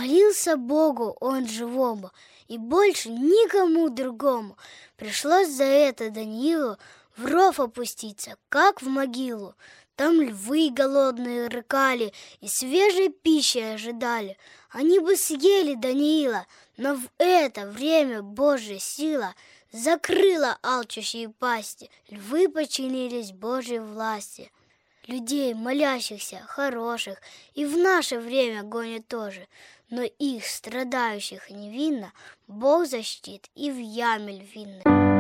Молился Богу он живому, и больше никому другому. Пришлось за это Даниилу в ров опуститься, как в могилу. Там львы голодные рыкали и свежей пищи ожидали. Они бы съели Даниила, но в это время Божья сила закрыла алчущие пасти. Львы подчинились Божьей власти. Людей, молящихся, хороших, и в наше время гонят тоже, но их, страдающих невинно, Бог защитит и в яме львиной.